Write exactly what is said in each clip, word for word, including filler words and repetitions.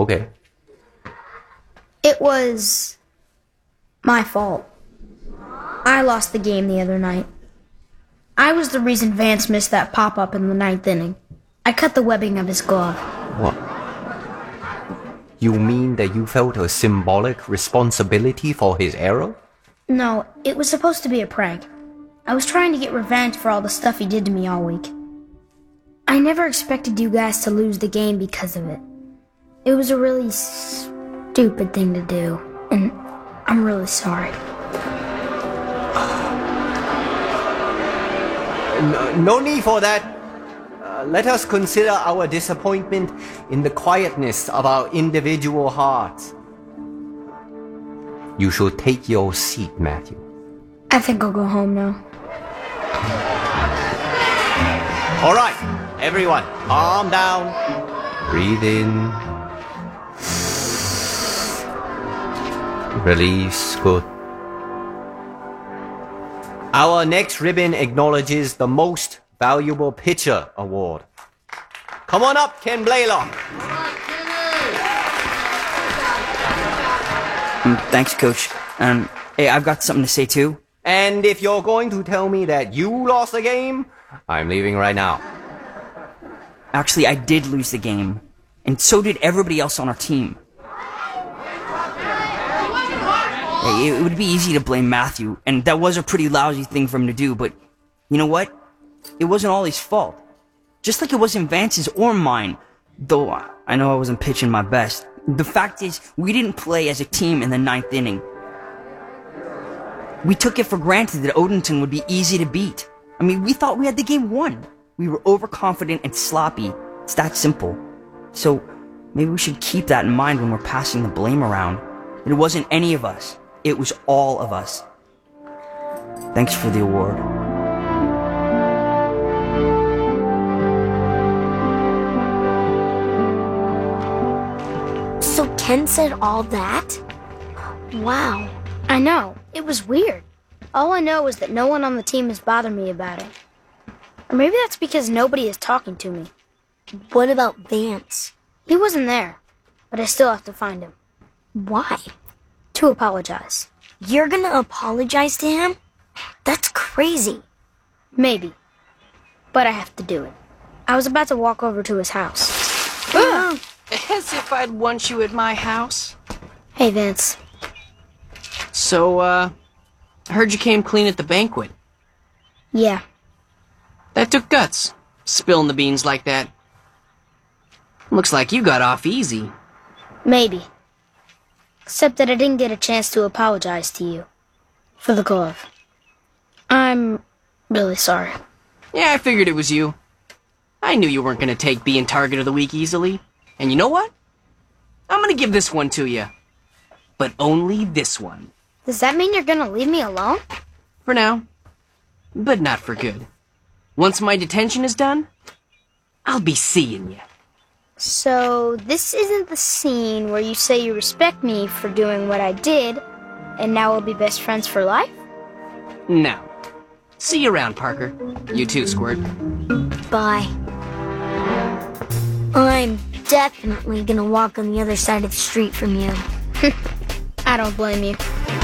Okay. It was my fault. I lost the game the other night. I was the reason Vance missed that pop-up in the ninth inning. I cut the webbing of his glove. What? You mean that you felt a symbolic responsibility for his error? No, it was supposed to be a prank. I was trying to get revenge for all the stuff he did to me all week. I never expected you guys to lose the game because of it. It was a really stupid thing to do, and I'm really sorry. No, no need for that. Uh, let us consider our disappointment in the quietness of our individual hearts. You should take your seat, Matthew. I think I'll go home now. All right, everyone, calm down. Breathe in. Release. Good. Our next ribbon acknowledges the Most Valuable Pitcher Award. Come on up, Ken Blaylock. Um, thanks, Coach. Um, hey, I've got something to say too. And if you're going to tell me that you lost the game, I'm leaving right now. Actually, I did lose the game, and so did everybody else on our team. Hey, it would be easy to blame Matthew, and that was a pretty lousy thing for him to do, but you know what? It wasn't all his fault. Just like it wasn't Vance's or mine, though I know I wasn't pitching my best. The fact is, we didn't play as a team in the ninth inning. We took it for granted that Odenton would be easy to beat. I mean, we thought we had the game won. We were overconfident and sloppy. It's that simple. So, maybe we should keep that in mind when we're passing the blame around. It wasn't any of us. It was all of us. Thanks for the award. So Ken said all that? Wow. I know. It was weird. All I know is that no one on the team has bothered me about it. Or maybe that's because nobody is talking to me. What about Vance? He wasn't there, but I still have to find him. Why? To apologize. You're gonna apologize to him? That's crazy. Maybe. But I have to do it. I was about to walk over to his house. Uh, as if I'd want you at my house. Hey, Vance. So, uh, I heard you came clean at the banquet. Yeah. That took guts, spilling the beans like that. Looks like you got off easy. Maybe. Except that I didn't get a chance to apologize to you. For the glove. I'm really sorry. Yeah, I figured it was you. I knew you weren't going to take being target of the week easily. And you know what? I'm going to give this one to you. But only this one. Does that mean you're going to leave me alone? For now. But not for good. Once my detention is done, I'll be seeing you. So, this isn't the scene where you say you respect me for doing what I did, and now we'll be best friends for life? No. See you around, Parker. You too, Squirt. Bye. I'm definitely gonna walk on the other side of the street from you. I don't blame you.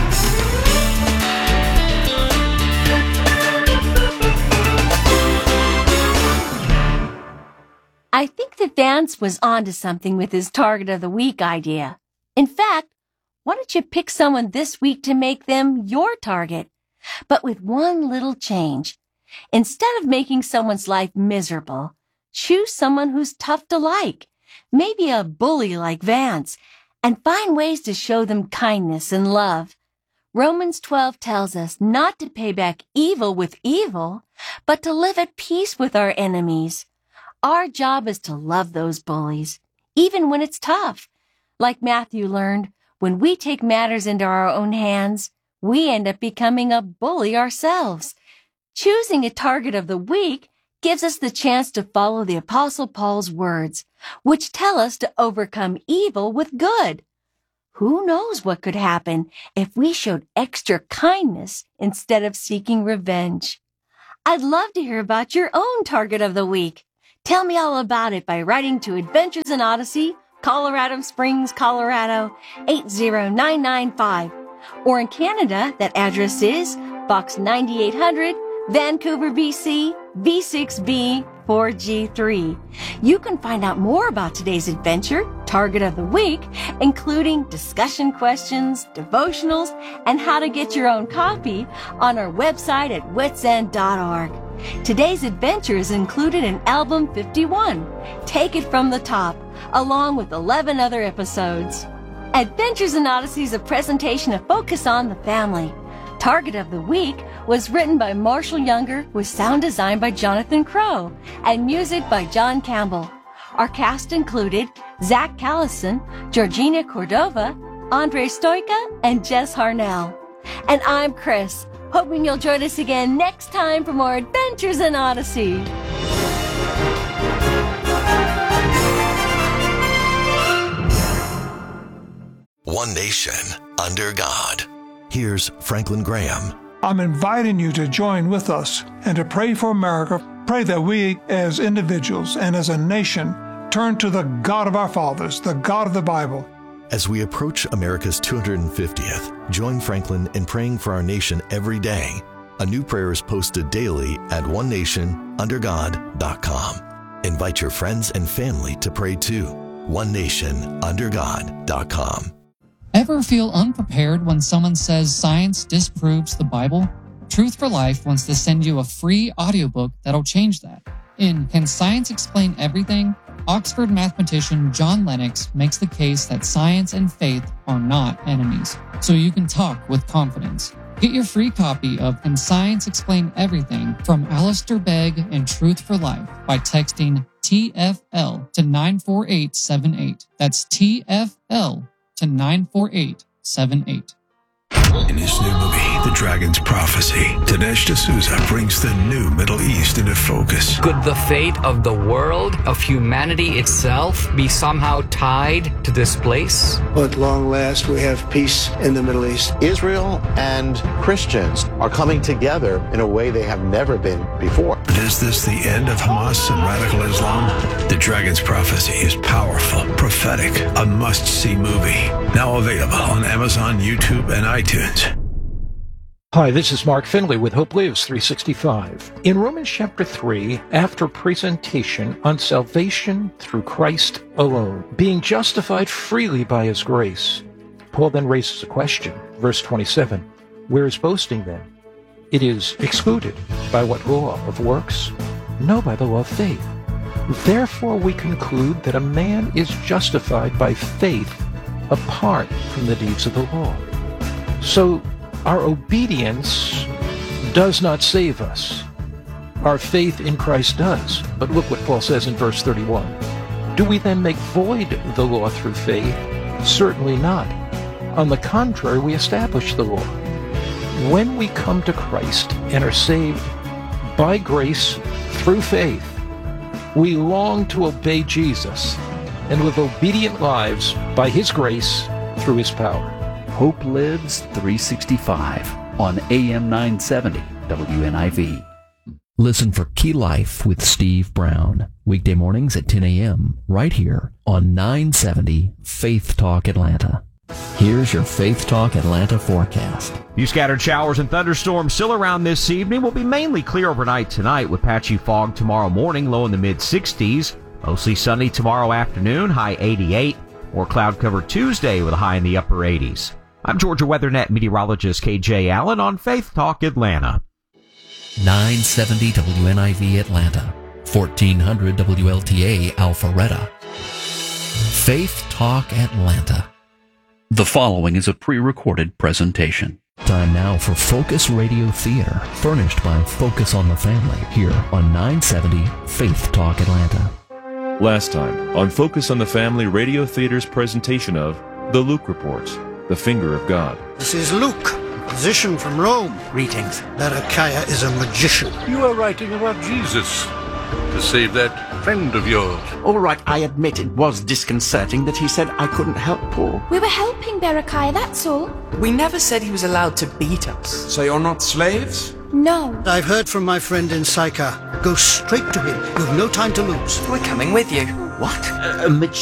I think that Vance was onto something with his target of the week idea. In fact, why don't you pick someone this week to make them your target? But with one little change. Instead of making someone's life miserable, choose someone who's tough to like, maybe a bully like Vance, and find ways to show them kindness and love. Romans twelve tells us not to pay back evil with evil, but to live at peace with our enemies. Our job is to love those bullies, even when it's tough. Like Matthew learned, when we take matters into our own hands, we end up becoming a bully ourselves. Choosing a target of the week gives us the chance to follow the Apostle Paul's words, which tell us to overcome evil with good. Who knows what could happen if we showed extra kindness instead of seeking revenge? I'd love to hear about your own target of the week. Tell me all about it by writing to Adventures in Odyssey, Colorado Springs, Colorado eight zero nine nine five. Or in Canada, that address is Box ninety-eight hundred, Vancouver, B C, V six B four G three. You can find out more about today's adventure, Target of the Week, including discussion questions, devotionals, and how to get your own copy on our website at wits end dot org. Today's adventure is included in Album fifty-one, Take It From the Top, along with eleven other episodes. Adventures in Odyssey is a presentation of Focus on the Family. Target of the Week was written by Marshall Younger with sound design by Jonathan Crow and music by John Campbell. Our cast included Zach Callison, Georgina Cordova, Andre Stoica, and Jess Harnell. And I'm Chris, hoping you'll join us again next time for more Adventures in Odyssey. One nation, under God. Here's Franklin Graham. I'm inviting you to join with us and to pray for America. Pray that we, as individuals and as a nation, turn to the God of our fathers, the God of the Bible. As we approach America's two hundred fiftieth, join Franklin in praying for our nation every day. A new prayer is posted daily at one nation under god dot com. Invite your friends and family to pray too. one nation under god dot com. Ever feel unprepared when someone says science disproves the Bible? Truth for Life wants to send you a free audiobook that'll change that. In Can Science Explain Everything? Oxford mathematician John Lennox makes the case that science and faith are not enemies, so you can talk with confidence. Get your free copy of Can Science Explain Everything from Alistair Begg and Truth for Life by texting T F L to nine four eight seven eight. That's T F L to nine four eight seven eight. In his new movie, The Dragon's Prophecy, Dinesh D'Souza brings the new Middle East into focus. Could the fate of the world, of humanity itself, be somehow tied to this place? At long last, we have peace in the Middle East. Israel and Christians are coming together in a way they have never been before. But is this the end of Hamas and radical Islam? The Dragon's Prophecy is powerful, prophetic, a must-see movie. Now available on Amazon, YouTube, and iTunes. Hi, this is Mark Finley with Hope Lives three sixty-five. In Romans chapter three, after presentation on salvation through Christ alone, being justified freely by his grace, Paul then raises a question. Verse twenty-seven, where is boasting then? It is excluded. By what law? Of works? No, by the law of faith. Therefore we conclude that a man is justified by faith apart from the deeds of the law. So our obedience does not save us. Our faith in Christ does. But look what Paul says in verse thirty-one. Do we then make void the law through faith? Certainly not. On the contrary, we establish the law. When we come to Christ and are saved by grace through faith, we long to obey Jesus and live obedient lives by his grace through his power. Hope Lives three sixty-five on A M nine seventy W N I V. Listen for Key Life with Steve Brown, weekday mornings at ten a.m. right here on nine seventy Faith Talk Atlanta. Here's your Faith Talk Atlanta forecast. Few scattered showers and thunderstorms still around this evening. Will be mainly clear overnight tonight with patchy fog tomorrow morning, low in the mid sixties. Mostly sunny tomorrow afternoon, high eighty-eight. Or cloud cover Tuesday with a high in the upper eighties. I'm Georgia WeatherNet meteorologist K J Allen on Faith Talk Atlanta. nine seventy W N I V Atlanta, fourteen hundred W L T A Alpharetta. Faith Talk Atlanta. The following is a pre-recorded presentation. Time now for Focus Radio Theater, furnished by Focus on the Family, here on nine seventy Faith Talk Atlanta. Last time on Focus on the Family Radio Theater's presentation of The Luke Reports, The Finger of God. This is Luke, a physician from Rome. Greetings. Berechiah is a magician. You are writing about Jesus to save that friend of yours. All right, I admit it was disconcerting that he said I couldn't help Paul. We were helping Berechiah, that's all. We never said he was allowed to beat us. So you're not slaves? No. I've heard from my friend in Sychar. Go straight to him. You've no time to lose. We're coming with you. What? A, a